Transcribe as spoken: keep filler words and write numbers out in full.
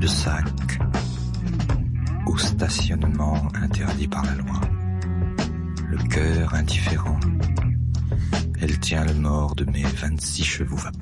cul-de-sac, au stationnement interdit par la loi, le cœur indifférent. Elle tient le mort de mes vingt-six chevaux vapeur.